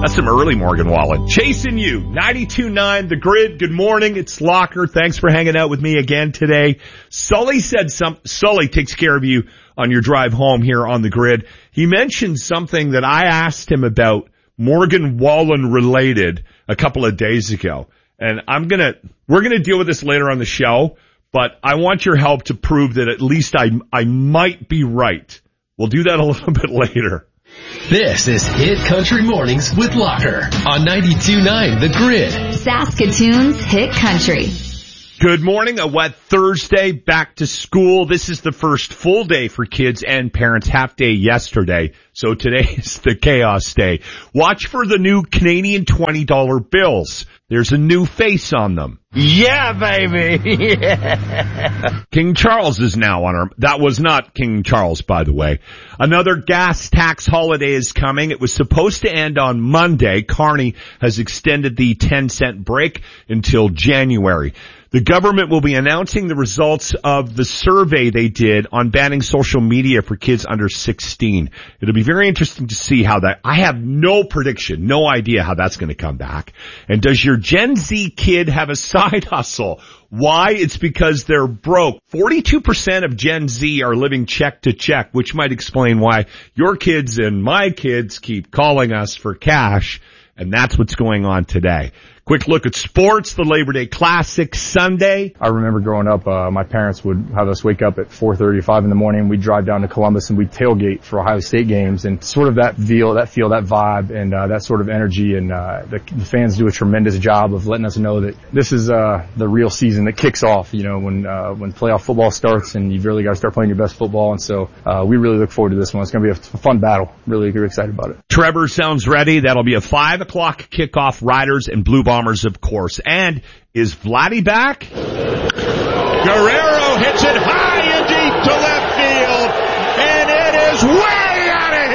That's some early Morgan Wallen. Chasing you, 92.9 The Grid. Good morning. It's Locker. Thanks for hanging out with me again today. Sully takes care of you on your drive home here on The Grid. He mentioned something that I asked him about Morgan Wallen related a couple of days ago. And we're gonna deal with this later on the show, but I want your help to prove that at least I might be right. We'll do that a little bit later. This is Hit Country Mornings with Locker on 92.9 The Grid. Saskatoon's Hit Country. Good morning. A wet Thursday, back to school. This is the first full day for kids and parents, half day yesterday. So today is the chaos day. Watch for the new Canadian $20 bills. There's a new face on them. Yeah, baby. Yeah. King Charles is now on our... That was not King Charles, by the way. Another gas tax holiday is coming. It was supposed to end on Monday. Carney has extended the 10-cent break until January. The government will be announcing the results of the survey they did on banning social media for kids under 16. It'll be very interesting to see how that... I have no prediction, no idea how that's going to come back. And does your Gen Z kid have a side hustle? Why? It's because they're broke. 42% of Gen Z are living check to check, which might explain why your kids and my kids keep calling us for cash. And that's what's going on today. Quick look at sports, the Labor Day Classic Sunday. I remember growing up, my parents would have us wake up at 4:35 in the morning. We'd drive down to Columbus and we'd tailgate for Ohio State games, and sort of that feel, that vibe, and that sort of energy. And the fans do a tremendous job of letting us know that this is the real season that kicks off. You know, when playoff football starts, and you've really got to start playing your best football. And so we really look forward to this one. It's going to be a fun battle. Really excited about it. Trevor sounds ready. That'll be a 5 o'clock kickoff. Riders and Blue Bombers, of course. And is Vladdy back? Guerrero hits it high and deep to left field, and it is way out of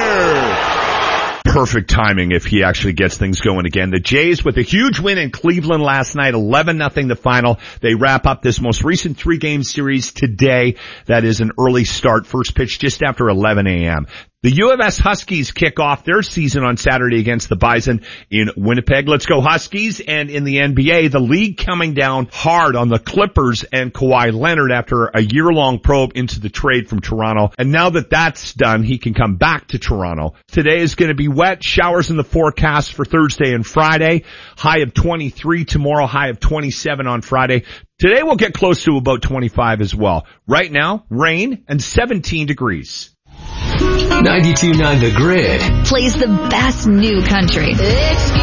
here. Perfect timing if he actually gets things going again. The Jays with a huge win in Cleveland last night, 11-0 the final. They wrap up this most recent 3-game series today. That is an early start. First pitch just after 11 a.m. The U of S Huskies kick off their season on Saturday against the Bison in Winnipeg. Let's go Huskies. And in the NBA, the league coming down hard on the Clippers and Kawhi Leonard after a year-long probe into the trade from Toronto. And now that that's done, he can come back to Toronto. Today is going to be wet. Showers in the forecast for Thursday and Friday. High of 23 tomorrow, high of 27 on Friday. Today we'll get close to about 25 as well. Right now, rain and 17 degrees. 92.9 The Grid Plays the best new country.